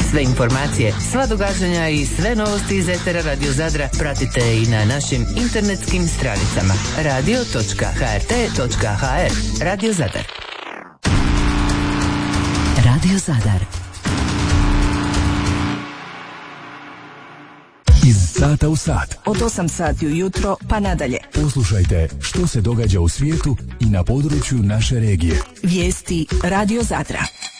Sve informacije, sva događanja i sve novosti iz etera Radio Zadra pratite i na našim internetskim stranicama radio.hrt.hr. Radio Zadar. Radio Zadar. Iz sata u sat. Od 8 sati ujutro pa nadalje. Poslušajte što se događa u svijetu i na području naše regije. Vijesti Radio Zadra.